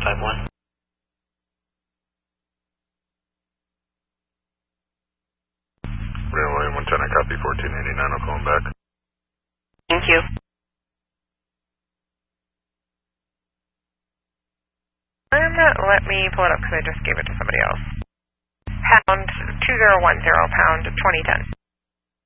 type 1. William 110, I copy 1489, I'll call him back. Thank you. Let me pull it up because I just gave it to somebody else. Pound 2010, pound 2010.